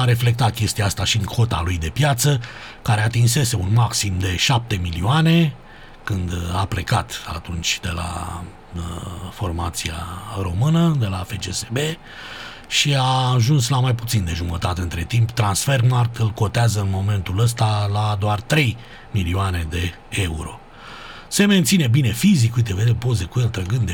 reflectat chestia asta și în cota lui de piață, care atinsese un maxim de 7 milioane când a plecat atunci de la formația română, de la FCSB, și a ajuns la mai puțin de jumătate între timp. Transfermarkt îl cotează în momentul ăsta la doar 3 milioane de euro. Se menține bine fizic, uite, vedem poze cu el trăgând de